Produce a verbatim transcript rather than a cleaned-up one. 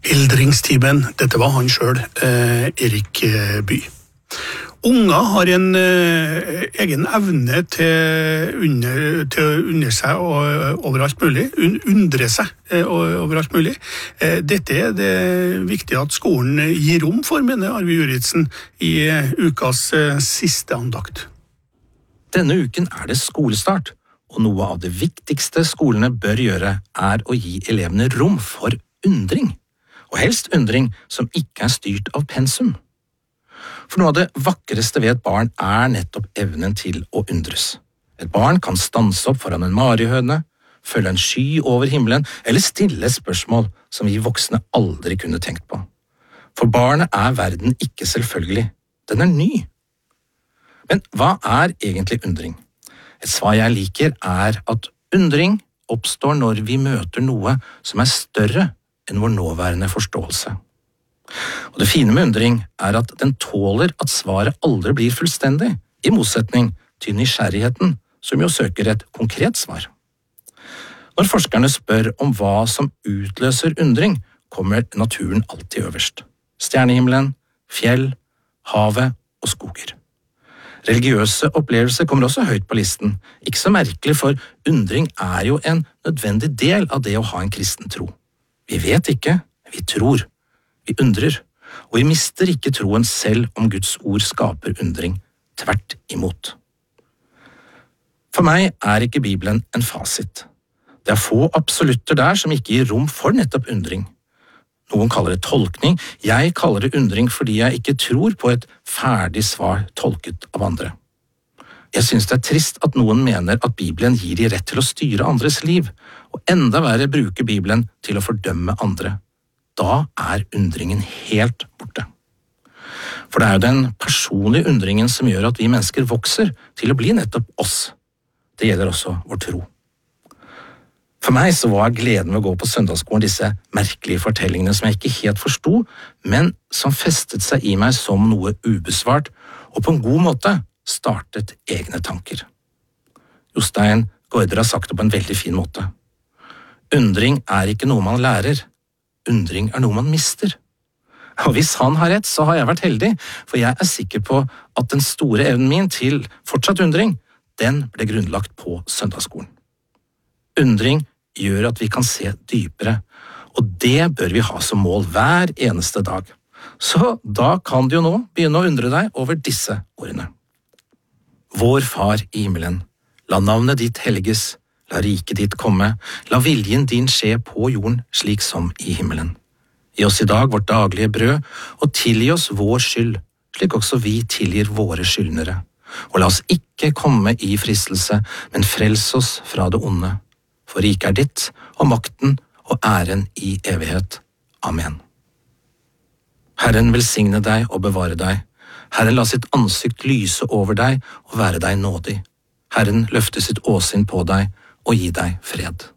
Ildringstimen, dette var han selv, eh, Erik By. Unger har en eh, egen evne til, under, til å undre seg og, over alt mulig, un, undre seg eh, over alt mulig. Eh, dette er det viktig at skolen gir rom for, mener Arve Juritzen, i eh, ukas eh, siste andakt. Denne uken er det skolestart, og noe av det viktigste skolene bør gjøre er å gi elevene rom for undring. Og helst undring som ikke er styrt av pensum. For noe av det vakreste ved et barn er nettopp evnen til å undres. Et barn kan stanse opp foran en marihøne, følge en sky over himmelen, eller stille spørsmål som vi voksne aldri kunne tenkt på. For barnet er verden ikke selvfølgelig, den er ny. Men hva er egentlig undring? Et svar jeg liker er at undring oppstår når vi møter noe som er større enn vår nåværende forståelse. Og det fine med undring er at den tåler at svaret aldri blir fullstendig, i motsetning til nysgjerrigheten, som jo søker et konkret svar. Når forskerne spør om hva som utløser undring, kommer naturen alltid øverst. Stjernehimmelen, fjell, havet og skoger. Religiøse opplevelser kommer også høyt på listen. Ikke så merkelig, for undring er jo en nødvendig del av det å ha en kristen tro. Vi vet ikke, vi tror. Vi undrer, og vi mister ikke troen selv om Guds ord skaper undring, tvert imot. For meg er ikke Bibelen en fasit. Det er få absolutter der som ikke gir rom for nettopp undring. Noen kaller det tolkning, jeg kaller det undring fordi jeg ikke tror på et ferdig svar tolket av andre. Jeg synes det er trist at noen mener at Bibelen gir de rett til å styre andres liv, og enda verre bruker Bibelen til å fordømme andre. Da er undringen helt borte. For det er jo den personlige undringen som gjør at vi mennesker vokser til å bli nettopp oss. Det gjelder også vår tro. For meg så var gleden ved å gå på søndagsskolen disse merkelige fortellingene som jeg ikke helt forstod, men som festet seg i meg som noe ubesvart, og på en god måte startet egne tanker. Jostein Gaarder har sagt det på en veldig fin måte. Undring er ikke noe man lærer, undring er noe man mister. Og hvis han har rett, så har jeg vært heldig, for jeg er sikker på at den store evnen min til fortsatt undring, den ble grunnlagt på søndagsskolen. Undring gjør at vi kan se dypere, og det bør vi ha som mål hver eneste dag. Så da kan du jo nå begynne å undre deg over disse ordene. Vår Far i himmelen, la navnet ditt helliges, la riket ditt komme, la viljen din skje på jorden slik som i himmelen. Gi oss i dag vårt daglige brød, og tilgi oss vår skyld, slik også vi tilgir våre skyldnere. Og la oss ikke komme i fristelse, men frels oss fra det onde. For riket er ditt, og makten og æren i evighet. Amen. Herren velsigne deg og bevare deg. Herren la sitt ansikt lyse over deg og være deg nådig. Herren løfte sitt åsyn på deg og gi deg fred.